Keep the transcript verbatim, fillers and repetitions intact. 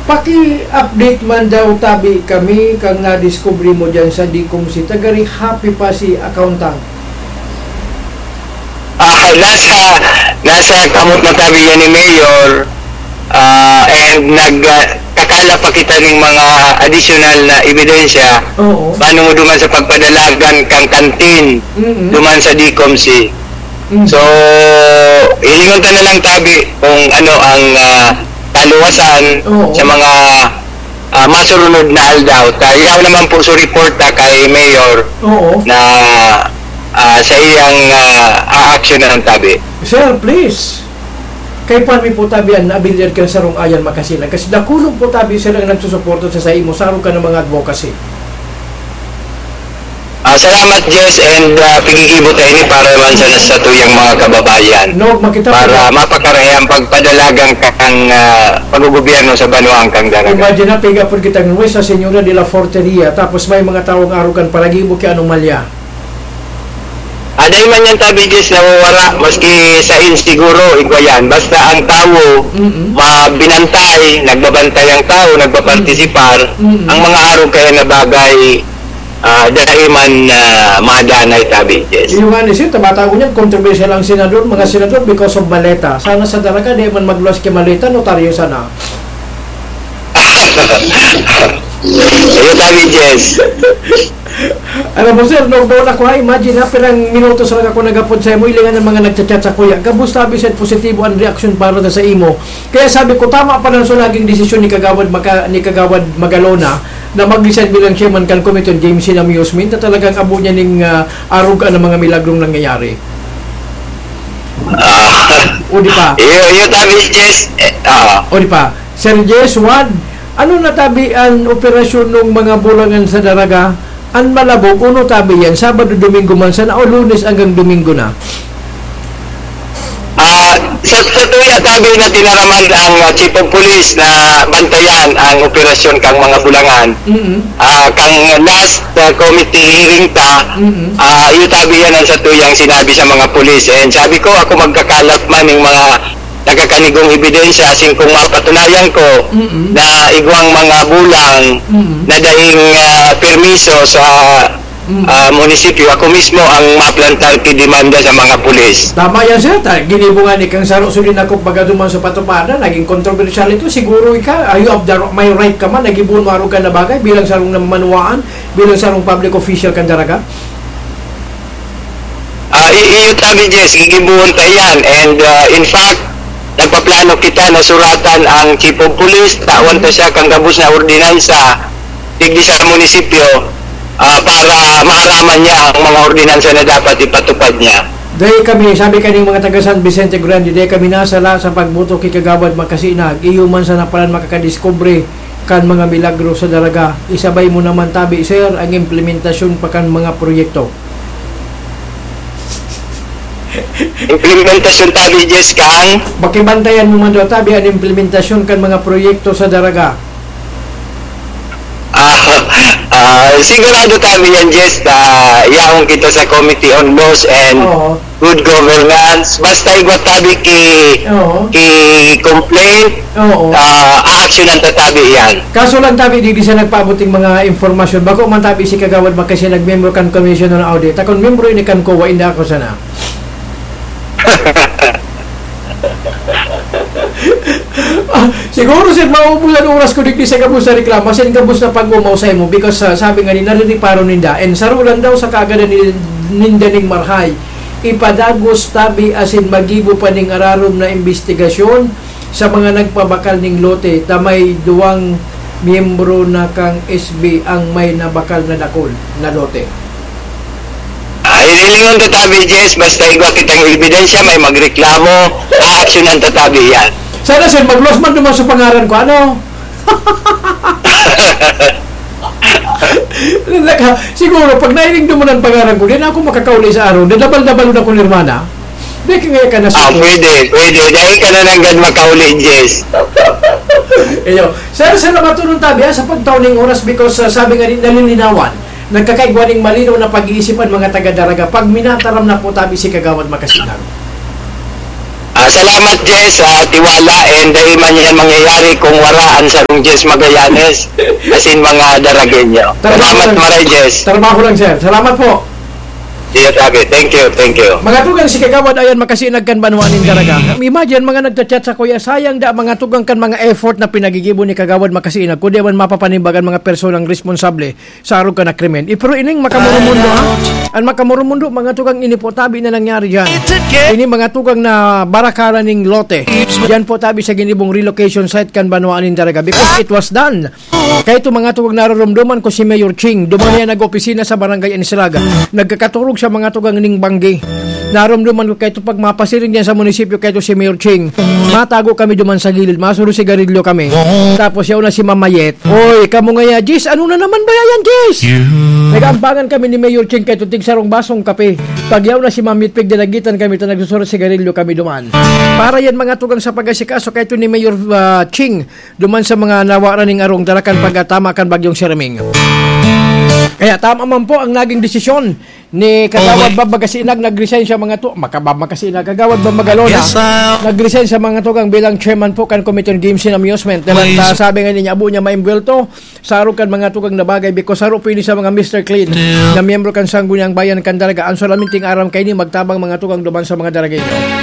Paki-update man daw tabi kami kang na-discovery mo dyan sa D C O M C. Tagari happy pa si accountant. Ah, nasa nasa kamot na tabi yan ni Mayor, ah, and nag uh, kakala pa kita ng mga additional na ebidensya. Oo. Paano mo duman sa pagpadalagan kang kantin, Mm-mm. duman sa D C O M C. Mm. So, ilingon ta na lang tabi kung ano ang uh, kaluwasan Oo. sa mga uh, masurunod na aldaw. Tayo naman po sa report na kay Mayor Oo. na uh, sa iyang uh, action na ng tabi. Sir, please. Kay Pami po tabi yan, nabilidad ka sa rong ayan makasila. Kasi nakulong po tabi sila ang nagsusuporto sa sa imo. Sarong ka ng mga advocacy. Uh, salamat, Jess, and uh, pigigibot tayo ni para man sa sa tuyang mga kababayan. No, makita Para po. mapakarayan pagpadalagang kang uh, pag-gobyerno sa Banuang kang daraga. Imagine na, piga po kita ng sa Senyora de la Forteria. Tapos may mga tawang arukan palagi mo kay anomalya. Aday man yan tabi, Jess, nawawara, maski sa in siguro, ikaw yan. Basta ang tao, Mm-mm. mabinantay, nagbabantay ang tao, nagpapartisipar, Mm-mm. ang mga araw kaya na bagay, uh, dahil man uh, madanay tabi, Jess. Yung nga ni Sir, tabatago niyan, controversial ang senador, mga senador because of maleta. Sana sa daraga, di man magluwas kay maleta, notaryo sana. Ayun tabi, Jess. Alam mo sir, no doon ako ha, imagine ha, pirang minuto sa ako nagapod sa imo, ilingan ng mga nagchat-chat sa kuya. Kabus tabi sa positibo ang reaction para sa imo. Kaya sabi ko, tama pa lang so naging desisyon ni Kagawad, Maka, ni Kagawad Magalona na mag-decide bilang chairman kan committee James C. Amusement na talagang abo niya ning uh, arugan ng mga milagrong nangyayari. Ah, O di pa? Iyo, iyo tabi, Jess. Eh, ah. O di pa? Sir Jess, Wad, ano natabi ang operasyon ng mga bulangan sa daraga? Ang malabog, uno tabi yan, Sabado, Domingo man sana o Lunes hanggang Domingo na? Ah, sa, sa tuya tabi na tinaraman ang uh, Chief of Police na bantayan ang operasyon kang mga bulangan. Mm-hmm. Ah, kang last uh, committee hearing ta, Mm-hmm. ah, iyo tabi yan ang sa tuyang sinabi sa mga pulis. And sabi ko, ako magkakalat man ng mga nagakanigong ebidensya sing kung mapatunayan ko Mm-mm. na igwang mga bulang Mm-mm. na daing uh, permiso sa Mm. uh, munisipyo, ako mismo ang maplantar kidemanda sa mga pulis. Tama yan sir, ta, ginibungan ni kang saro sulin ako pagaduman sa patupada, naging kontrobersyal ito, siguro ika, you have the, may right ka man, nagibun maro ka na bagay, bilang sarong namanuaan, bilang sarong public official kan daraga? Uh, iyo tabi, Jess, gigibuhon ta yan. And uh, in fact, nagpaplano kita na suratan ang Chief of Police, tawan ta siya kang gabus na ordinansa tigdi sa munisipyo uh, para maaraman niya ang mga ordinansa na dapat ipatupad niya. Dahil kami, sabi kaning mga taga San Vicente Grande, dahil kami nasala sa pagbuto kay Kagawad Makasinag, iyo man sa napalan makakadiscovery kan mga milagro sa daraga. Isabay mo naman tabi, sir, ang implementasyon pa kan mga proyekto. Implementasyon tabi, Jess, kang Bakibantayan mo man daw tabi ang implementasyon kan mga proyekto sa daraga. Ah, ah, sigurado tabi yan, Jess, na yaong kita sa Committee on Laws and Oo. Good Governance. Basta igwat tabi ki, Oo. ki complaint, Oo. ah, action ang tatabi yan. Kaso lang tabi, di, di siya nagpaabuting mga informasyon. Bako man tabi si Kagawad Makasi nag-member kan Commission on Audit. Akong member ini kan ko, wa hindi ako sana. Ah, siguro sir, maubulan oras ko dikli sa kabus sa reklamo sin kabus na pag-umaw sa imo because uh, sabi nga ni narinig paro ninda and sarulan daw sa kaagadan ni ninda ning marhay ipadagos tabi asin magibo pa ning ararom na investigasyon sa mga nagpabakal ning lote ta may duwang miyembro na kang S B ang may nabakal na dakol na lote. Ay, nilingon tatabi, Jess, basta igwa kitang ebidensya, may magreklamo, action ang tatabi yan. Sana sir, mag-loss man naman sa pangaran ko, ano? Siguro, pag nailing naman ang pangaran ko, din ako makakauli sa araw, dadabal-dabal na ko nirmana. Di ka nga ka na Ah, pwede, pwede. Dahil ka na lang gan makauli, Jess. Eyo, sir, sir, matunong tabi ha, sa pagtauning oras because uh, sabi nga rin, nalilinawan, nagkakaigwaning malinaw na pag-iisipan mga taga-daraga pag minataram na po tabi si Kagawad Makasinag. Ah, salamat Jess, ah, tiwala and uh, iman yan mangyayari kung waraan sa rong Jess Magallanes asin mga daragenyo. Salamat maray Jess. Trabaho lang sir. Salamat po. Iya tabi. Thank you, thank you. Mga tugang si Kagawad ayan makasinag kan banwanin daraga. Imagine mga nagchat-chat sa kuya, sayang da mga tugang kan mga effort na pinagigibo ni Kagawad makasinag kundi man mapapanimbagan mga personang responsable sa arog ka na krimen. E, pero ining makamurumundo ha. Ang makamurumundo mga tugang ini po tabi na nangyari diyan. Ini mga tugang na barakaran ning lote. Diyan po tabi sa ginibong relocation site kan banwanin daraga because it was done. Kaya ito mga tugang nararamdaman ko si Mayor Ching. Duman niya nag-opisina sa barangay Anislaga. Nagkakaturog sa mga tugang ning Banggi. Naramdaman ko kaya ito pag mapasirin yan sa munisipyo kaya ito si Mayor Ching. Matago kami duman sa gilid. Masuro sigarilyo kami. Tapos yaw na si Mamayet. Oy, kamo nga ya, Jis, ano na naman ba yan, Jis? Nag-ambangan kami ni Mayor Ching kaya ito tigsarong basong kape. Pag yaw na si Mamit Pig, dinagitan kami ito nagsusuro sigarilyo kami duman. Para yan mga tugang sa pag-asikaso kaya ito ni Mayor uh, Ching duman sa mga nawaran ng arong darakan pagkatama kan bagyong Siraming. Kaya tama man po ang naging desisyon ni Kagawad Babagasinag, nag-resign siya mga to, makabab makasinag, Kagawad Babagalona, yes, nag-resign sa mga tugang bilang chairman po kan Committee on Games and Amusement. Dahil uh, sabi nga niya, abo niya maimbuelto, saro kan mga tugang na bagay, because saro pwede sa mga mister Clean, yeah, na miyembro kan Sangguniang Bayan kan daraga, ang solaminting aram kayo ni magtabang mga tugang duman sa mga daragay.